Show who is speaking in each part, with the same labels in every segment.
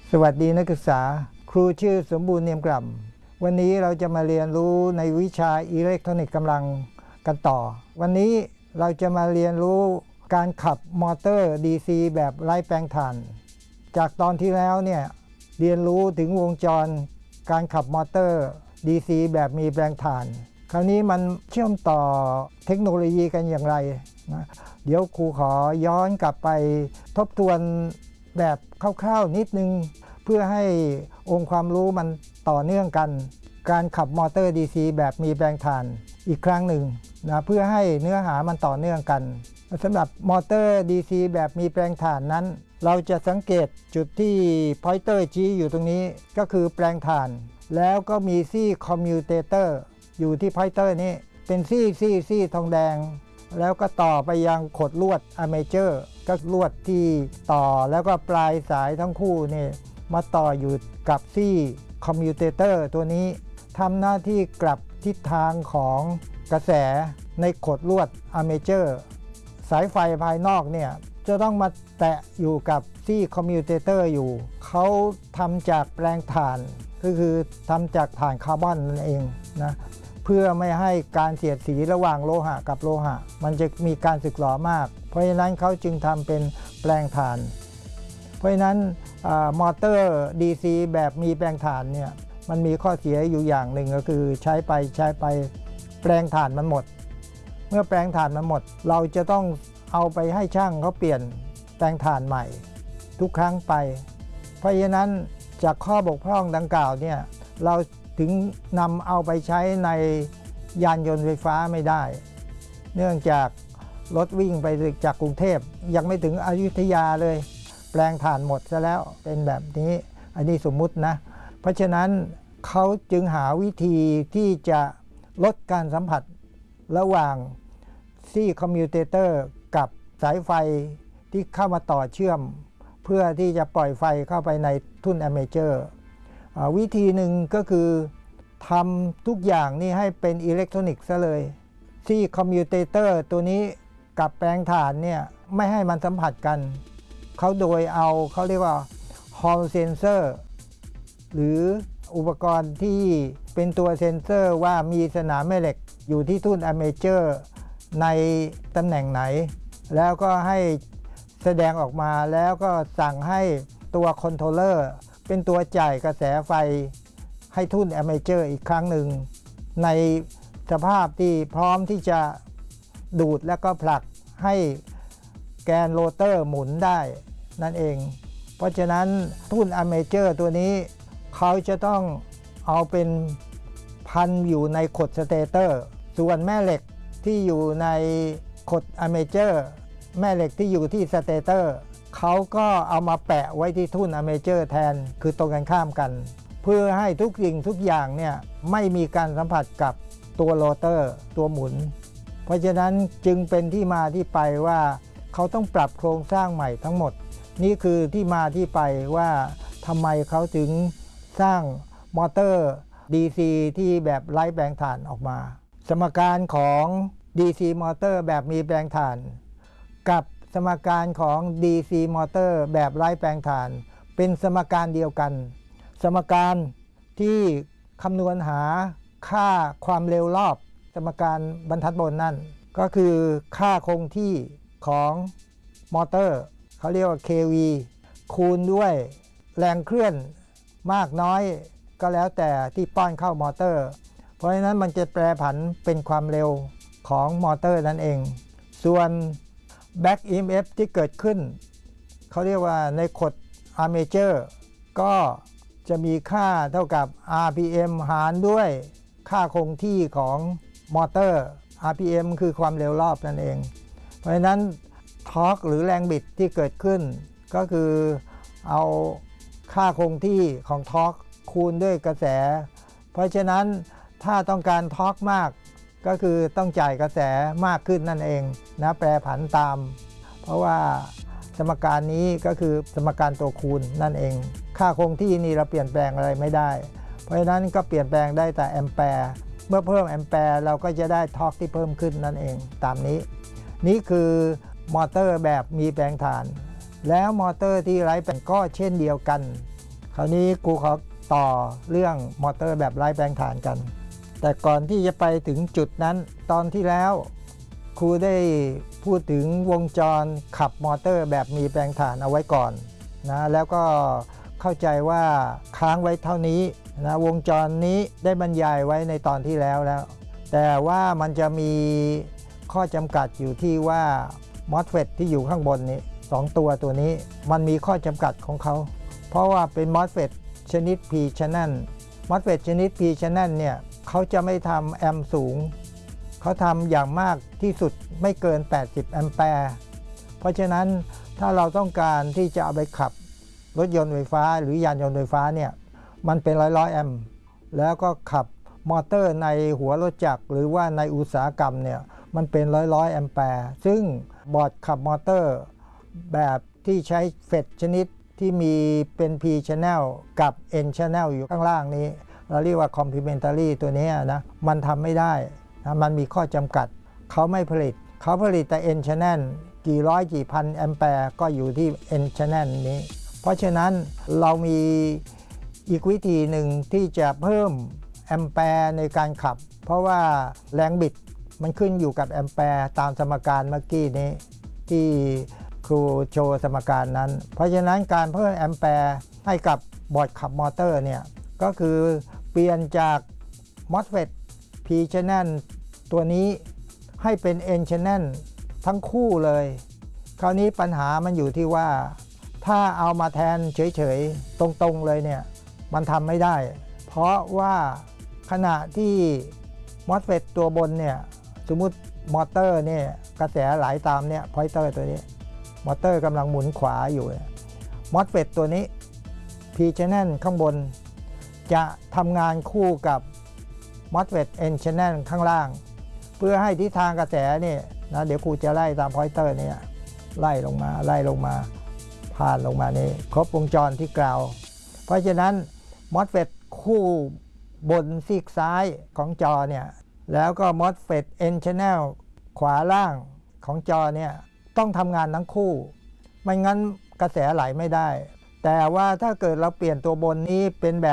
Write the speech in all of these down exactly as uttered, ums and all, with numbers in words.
Speaker 1: สวัสดีนักศึกษาครูชื่อสมบูรณ์เนียมกล่ำวันนี้เราจะมาเรียนรู้ในวิชาอิเล็กทรอนิกส์กำลังกันต่อวันนี้เราจะมาเรียนรู้การขับมอเตอร์ ดี ซี แบบไร้แปลงถ่านจากตอนที่แล้วเนี่ยเรียนรู้ถึงวงจรการขับมอเตอร์ ดี ซี แบบมีแปลงถ่านคราวนี้มันเชื่อมต่อเทคโนโลยีกันอย่างไรนะเดี๋ยวครูขอย้อนกลับไปทบทวนแบบคร่าวๆนิดนึงเพื่อให้องค์ความรู้มันต่อเนื่องกันการขับมอเตอร์ ดี ซี แบบมีแปลงถ่านอีกครั้งหนึ่งนะเพื่อให้เนื้อหามันต่อเนื่องกันสำหรับมอเตอร์ ดี ซี แบบมีแปลงถ่านนั้นเราจะสังเกตจุดที่พอยเตอร์ชี้อยู่ตรงนี้ก็คือแปลงถ่านแล้วก็มีซี่คอมมิวเตเตอร์อยู่ที่พอยเตอร์นี้เป็นซี่ซี่ซี่ทองแดงแล้วก็ต่อไปยังขดลวดอะเมเจอร์ก็ลวดที่ต่อแล้วก็ปลายสายทั้งคู่นี่มาต่ออยู่กับซี่คอมมิวเตเตอร์ตัวนี้ทำหน้าที่กลับทิศทางของกระแสในขดลวดอะเมเจอร์สายไฟภายนอกเนี่ยจะต้องมาแตะอยู่กับซี่คอมมิวเตเตอร์อยู่เขาทำจากแปลงถ่านก็คือทำจากถ่านคาร์บอนนั่นเองนะเพื่อไม่ให้การเสียดสีระหว่างโลหะกับโลหะมันจะมีการสึกหรอมากเพราะฉะนั้นเขาจึงทำเป็นแปลงถ่านเพราะฉะนั้นมอเตอร์ ดี ซี แบบมีแปลงถ่านเนี่ยมันมีข้อเสียอยู่อย่างหนึ่งก็คือใช้ไปใช้ไปแปลงถ่านมันหมดเมื่อแปลงถ่านมันหมดเราจะต้องเอาไปให้ช่างเขาเปลี่ยนแปลงถ่านใหม่ทุกครั้งไปเพราะฉะนั้นจากข้อบกพร่องดังกล่าวเนี่ยเราถึงนำเอาไปใช้ในยานยนต์ไฟฟ้าไม่ได้เนื่องจากรถวิ่งไปจากกรุงเทพยังไม่ถึงอยุธยาเลยแปลงถ่านหมดซะแล้วเป็นแบบนี้อันนี้สมมุตินะเพราะฉะนั้นเขาจึงหาวิธีที่จะลดการสัมผัสระหว่างซี่คอมมิวเตเตอร์กับสายไฟที่เข้ามาต่อเชื่อมเพื่อที่จะปล่อยไฟเข้าไปในทุ่นอะเมเจอร์วิธีหนึ่งก็คือทำทุกอย่างนี่ให้เป็นอิเล็กทรอนิกส์ซะเลยซี่คอมมิวเตเตอร์ตัวนี้กับแปลงถ่านเนี่ยไม่ให้มันสัมผัสกันเขาโดยเอาเขาเรียกว่า Hall Sensor หรืออุปกรณ์ที่เป็นตัวเซ็นเซอร์ว่ามีสนามแม่เหล็กอยู่ที่ทุ่นอะเมเจอร์ในตำแหน่งไหนแล้วก็ให้แสดงออกมาแล้วก็สั่งให้ตัวคอนโทรลเลอร์เป็นตัวจ่ายกระแสไฟให้ทุ่นอะเมเจอร์อีกครั้งหนึ่งในสภาพที่พร้อมที่จะดูดและก็ผลักให้แกนโรเตอร์หมุนได้นั่นเองเพราะฉะนั้นทุ่นอะเมเจอร์ตัวนี้เขาจะต้องเอาเป็นพันอยู่ในขดสเตเตอร์ส่วนแม่เหล็กที่อยู่ในขดอะเมเจอร์แม่เหล็กที่อยู่ที่สเตเตอร์เขาก็เอามาแปะไว้ที่ทุ่นอะเมเจอร์แทนคือตรงกันข้ามกันเพื่อให้ทุกสิ่งทุกอย่างเนี่ยไม่มีการสัมผัสกับตัวโรเตอร์ตัวหมุนเพราะฉะนั้นจึงเป็นที่มาที่ไปว่าเขาต้องปรับโครงสร้างใหม่ทั้งหมดนี่คือที่มาที่ไปว่าทำไมเขาถึงสร้างมอเตอร์ ดี ซี ที่แบบไร้แปลงถ่านออกมาสมการของ ดี ซี มอเตอร์แบบมีแปลงถ่านกับสมการของ ดี ซี มอเตอร์แบบไร้แปลงถ่านเป็นสมการเดียวกันสมการที่คำนวณหาค่าความเร็วรอบสมการบรรทัดบนนั่นก็คือค่าคงที่ของมอเตอร์เขาเรียกว่า เค วี คูณด้วยแรงเคลื่อนมากน้อยก็แล้วแต่ที่ป้อนเข้ามอเตอร์เพราะฉะนั้นมันจะแปรผันเป็นความเร็วของมอเตอร์นั่นเองส่วน Back อี เอ็ม เอฟ ที่เกิดขึ้นเขาเรียกว่าในขด Armature ก็จะมีค่าเท่ากับ อาร์ พี เอ็ม หารด้วยค่าคงที่ของมอเตอร์ อาร์ พี เอ็ม คือความเร็วรอบนั่นเองเพราะฉะนั้นทอร์กหรือแรงบิดที่เกิดขึ้นก็คือเอาค่าคงที่ของทอร์กคูณด้วยกระแสเพราะฉะนั้นถ้าต้องการทอร์กมากก็คือต้องจ่ายกระแสมากขึ้นนั่นเองนะแปรผันตามเพราะว่าสมการนี้ก็คือสมการตัวคูณนั่นเองค่าคงที่นี่เราเปลี่ยนแปลงอะไรไม่ได้เพราะฉะนั้นก็เปลี่ยนแปลงได้แต่แอมแปร์เมื่อเพิ่มแอมแปร์เราก็จะได้ทอร์กที่เพิ่มขึ้นนั่นเองตามนี้นี่คือมอเตอร์แบบมีแปลงถ่านแล้วมอเตอร์ที่ไร้แปลงก็เช่นเดียวกันคราวนี้ครูขอต่อเรื่องมอเตอร์แบบไร้แปลงถ่านกันแต่ก่อนที่จะไปถึงจุดนั้นตอนที่แล้วครูได้พูดถึงวงจรขับมอเตอร์แบบมีแปลงถ่านเอาไว้ก่อนนะแล้วก็เข้าใจว่าค้างไว้เท่านี้นะวงจรนี้ได้บรรยายไว้ในตอนที่แล้วแล้วแต่ว่ามันจะมีข้อจำกัดอยู่ที่ว่า มอสเฟต ที่อยู่ข้างบนนี้สองตัวตัวนี้มันมีข้อจำกัดของเขาเพราะว่าเป็น มอสเฟต ชนิด P channel มอสเฟต ชนิด P channel เนี่ยเขาจะไม่ทำแอมป์สูงเขาทำอย่างมากที่สุดไม่เกินแปดสิบแอมแปร์เพราะฉะนั้นถ้าเราต้องการที่จะเอาไปขับรถยนต์ไฟฟ้าหรือยานยนต์ไฟฟ้าเนี่ยมันเป็นร้อยร้อยแอมป์แล้วก็ขับมอเตอร์ในหัวรถจักรหรือว่าในอุตสาหกรรมเนี่ยมันเป็นร้อยร้อยแอมแปร์ซึ่งบอร์ดขับมอเตอร์แบบที่ใช้เฟตชนิดที่มีเป็น P channel กับ N channel อยู่ข้างล่างนี้เราเรียกว่า complementary ตัวนี้นะมันทำไม่ได้นะมันมีข้อจำกัดเขาไม่ผลิตเขาผลิตแต่ N channel กี่ร้อยกี่พันแอมแปร์ก็อยู่ที่ N channel นี้เพราะฉะนั้นเรามีอีกวิธีหนึ่งที่จะเพิ่มแอมแปร์ในการขับเพราะว่าแรงบิดมันขึ้นอยู่กับแอมแปร์ตามสมการเมื่อกี้นี้ที่ครูโชว์สมการนั้นเพราะฉะนั้นการเพิ่มแอมแปร์ให้กับบอร์ดขับมอเตอร์เนี่ยก็คือเปลี่ยนจาก มอสเฟต P channel ตัวนี้ให้เป็น N channel ทั้งคู่เลยคราวนี้ปัญหามันอยู่ที่ว่าถ้าเอามาแทนเฉยๆตรงๆเลยเนี่ยมันทำไม่ได้เพราะว่าขณะที่ มอสเฟต ตัวบนเนี่ยสมมุติมอเตอร์เนี่ยกระแสไหลาตามเนี่ยพอยเตอร์ตัวนี้มอเตอร์กำลังหมุนขวาอยู่ มอสเฟต ตัวนี้ P channel ข้างบนจะทำงานคู่กับ มอสเฟต N channel ข้างล่างเพื่อให้ทิศทางกระแสเนี่ยนะเดี๋ยวครูจะไล่ตามพอยเตอร์เนี่ยไล่ลงมาไล่ลงมาผ่านลงมานี่ครบวงจรที่กล่าวเพราะฉะนั้น มอสเฟต คู่บนซีกซ้ายของจอเนี่ยแล้วก็ มอสเฟต N channel ขวาล่างของจอเนี่ยต้องทำงานทั้งคู่ไม่งั้นกระแสไหลไม่ได้แต่ว่าถ้าเกิดเราเปลี่ยนตัวบนนี้เป็นแบบ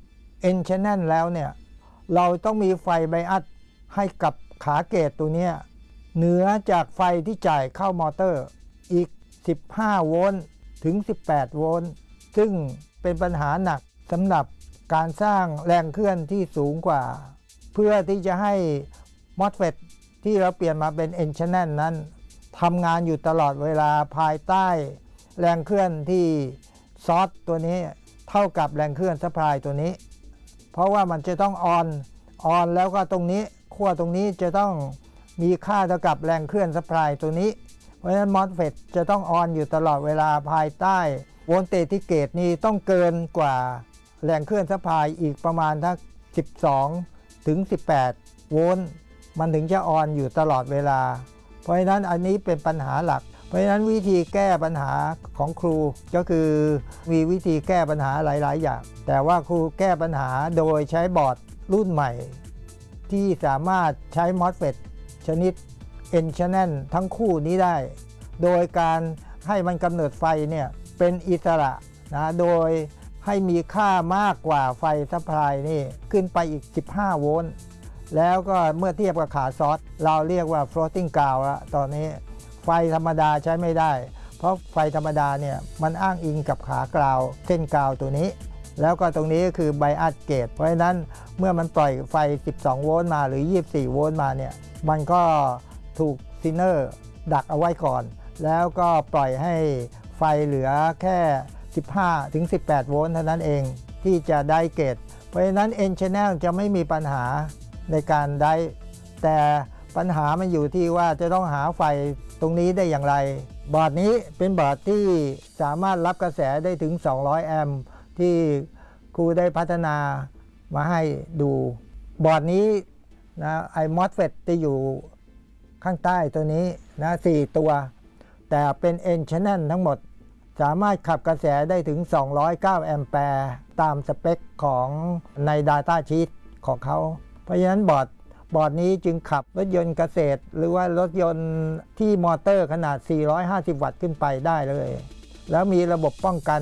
Speaker 1: N channel แล้วเนี่ยเราต้องมีไฟไบอัสให้กับขาเกตตัวนี้เหนือจากไฟที่จ่ายเข้ามอเตอร์อีกสิบห้าโวลต์ถึงสิบแปดโวลต์ซึ่งเป็นปัญหาหนักสำหรับการสร้างแรงเคลื่อนที่สูงกว่าเพื่อที่จะให้ มอสเฟต ที่เราเปลี่ยนมาเป็น N channel นั้นทำงานอยู่ตลอดเวลาภายใต้แรงเคลื่อนที่ซอสตัวนี้เท่ากับแรงเคลื่อนซัพพลายตัวนี้เพราะว่ามันจะต้องออนออนแล้วก็ตรงนี้ขั้วตรงนี้จะต้องมีค่าเท่ากับแรงเคลื่อนซัพพลายตัวนี้เพราะฉะนั้น มอสเฟต จะต้องออนอยู่ตลอดเวลาภายใต้โวลเตจที่เกตนี้ต้องเกินกว่าแรงเคลื่อนซัพพลายอีกประมาณทั้งสิบสองถึงสิบแปดโวลต์มันถึงจะออนอยู่ตลอดเวลาเพราะฉะนั้นอันนี้เป็นปัญหาหลักเพราะฉะนั้นวิธีแก้ปัญหาของครูก็คือมีวิธีแก้ปัญหาหลายๆอย่างแต่ว่าครูแก้ปัญหาโดยใช้บอร์ดรุ่นใหม่ที่สามารถใช้ มอสเฟต ชนิด N channel ทั้งคู่นี้ได้โดยการให้มันกำเนิดไฟเนี่ยเป็นอิสระนะโดยให้มีค่ามากกว่าไฟซัพพลายนี่ขึ้นไปอีกสิบห้าโวลต์แล้วก็เมื่อเทียบกับขาซอสเราเรียกว่า floating ground แล้วตอนนี้ไฟธรรมดาใช้ไม่ได้เพราะไฟธรรมดาเนี่ยมันอ้างอิงกับขากราวเส้นกราวตัวนี้แล้วก็ตรงนี้ก็คือไบอัสเกตเพราะฉะนั้นเมื่อมันปล่อยไฟสิบสองโวลต์มาหรือยี่สิบสี่โวลต์มาเนี่ยมันก็ถูกซินเนอร์ดักเอาไว้ก่อนแล้วก็ปล่อยให้ไฟเหลือแค่สิบห้าถึงสิบแปดโวลต์เท่านั้นเองที่จะได้เกตเพราะฉะนั้น N channel จะไม่มีปัญหาในการได้แต่ปัญหามันอยู่ที่ว่าจะต้องหาไฟตรงนี้ได้อย่างไรบอร์ดนี้เป็นบอร์ดที่สามารถรับกระแสได้ถึงสองร้อยแอมป์ที่ครูได้พัฒนามาให้ดูบอร์ดนี้นะไอ้ มอสเฟต ที่อยู่ข้างใต้ตัวนี้นะสี่ตัวแต่เป็น N channel ทั้งหมดสามารถขับกระแสได้ถึงสองร้อยเก้าแอมแปร์ตามสเปคของใน Data Sheet ของเขาเพราะฉะนั้นบอร์ดบอร์ดนี้จึงขับรถยนต์เกษตรหรือว่ารถยนต์ที่มอเตอร์ขนาดสี่ร้อยห้าสิบวัตต์ขึ้นไปได้เลยแล้วมีระบบป้องกัน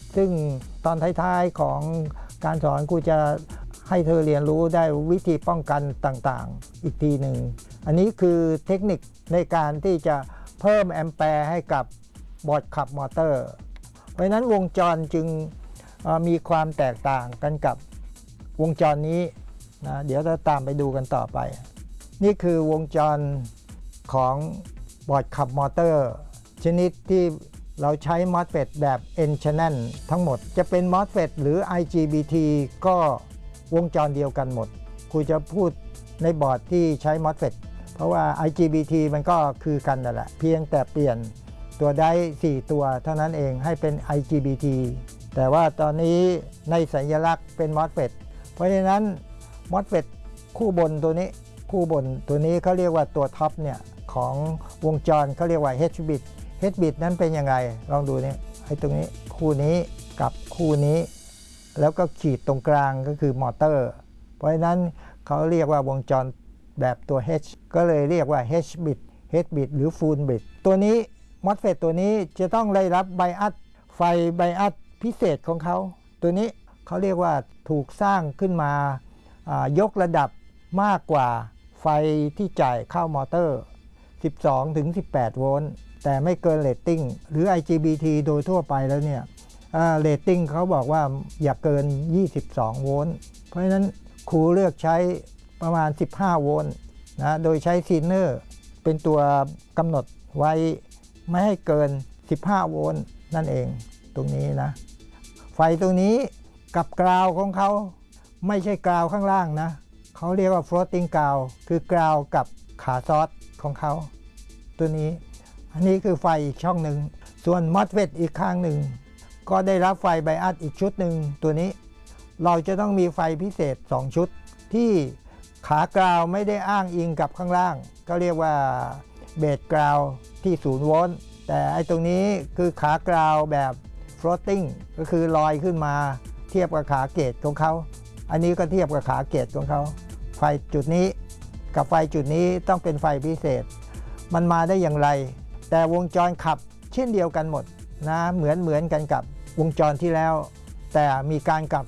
Speaker 1: ซึ่งตอนท้ายๆของการสอนครูจะให้เธอเรียนรู้ได้วิธีป้องกันต่างๆอีกทีหนึ่งอันนี้คือเทคนิคในการที่จะเพิ่มแอมแปร์ให้กับบอร์ดขับมอเตอร์เพราะฉะนั้นวงจรจึงมีความแตกต่างกันกับวงจรนี้นะเดี๋ยวเราตามไปดูกันต่อไปนี่คือวงจรของบอร์ดขับมอเตอร์ชนิดที่เราใช้ มอสเฟต แบบ N channel ทั้งหมดจะเป็น มอสเฟต หรือ ไอ จี บี ที ก็วงจรเดียวกันหมดครูจะพูดในบอร์ดที่ใช้ มอสเฟต เพราะว่า ไอ จี บี ที มันก็คือกันนั่นแหละเพียงแต่เปลี่ยนตัวได้สี่ตัวเท่านั้นเองให้เป็น ไอ จี บี ที แต่ว่าตอนนี้ในสัญลักษณ์เป็น มอสเฟต เพราะฉะนั้น มอสเฟต คู่บนตัวนี้คู่บนตัวนี้เขาเรียกว่าตัวท็อปเนี่ยของวงจรเขาเรียกว่า H bit H bit นั้นเป็นยังไงลองดูนี่ไอ้ตรงนี้คู่นี้กับคู่นี้แล้วก็ขีดตรงกลางก็คือมอเตอร์เพราะฉะนั้นเขาเรียกว่าวงจรแบบตัว H ก็เลยเรียกว่า H bit H bit หรือ full bit ตัวนี้ มอสเฟต ตัวนี้จะต้องได้รับไบอัสไฟไบอัสพิเศษของเขาตัวนี้เขาเรียกว่าถูกสร้างขึ้นมายกระดับมากกว่าไฟที่จ่ายเข้ามอเตอร์ สิบสองถึงสิบแปด โวลต์แต่ไม่เกินเรตติ้งหรือ ไอ จี บี ที โดยทั่วไปแล้วเนี่ยเรตติ้งเขาบอกว่าอย่าเกินยี่สิบสองโวลต์เพราะฉะนั้นครูเลือกใช้ประมาณสิบห้าโวลต์นะโดยใช้ซีเนอร์เป็นตัวกำหนดไว้ไม่ให้เกินสิบห้าโวลต์นั่นเองตรงนี้นะไฟตรงนี้กับกราวของเขาไม่ใช่กราวข้างล่างนะเขาเรียกว่า floating กราวคือกราวกับขาซอสของเขาตัวนี้อันนี้คือไฟอีกช่องหนึ่งส่วน มอสเฟต อีกข้างหนึ่งก็ได้รับไฟไบอัสอีกชุดหนึ่งตัวนี้เราจะต้องมีไฟพิเศษสองชุดที่ขากราวไม่ได้อ้างอิงกับข้างล่างก็เรียกว่าเบสกราวที่ศูนย์โวลต์แต่ไอ้ตรงนี้คือขากราวแบบ floating ก็คือลอยขึ้นมาเทียบกับขาเกจของเขาอันนี้ก็เทียบกับขาเกจของเขาไฟจุดนี้กับไฟจุดนี้ต้องเป็นไฟพิเศษมันมาได้อย่างไรแต่วงจรขับเช่นเดียวกันหมดนะเหมือนเหมือนกันกับวงจรที่แล้วแต่มีการกลับ